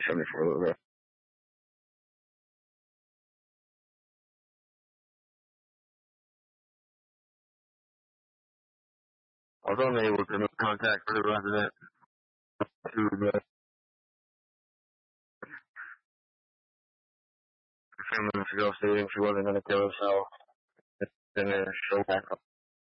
showed me for a little bit. I was only able to make contact for the resident to the a few minutes ago stating she wasn't going to kill herself. Then show back up.